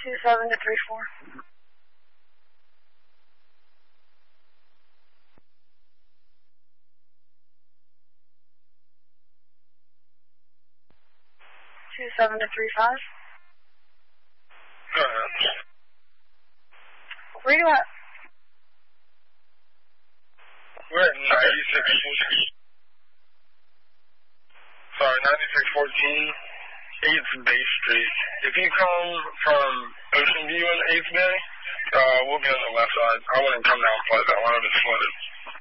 27 to 34. Two 7 to 35. Where are you at? We're at 9614. Sorry, 9614, 8th Bay Street. If you come from Ocean View on 8th Bay, we'll be on the left side. I wouldn't come down flight. That line is flooded.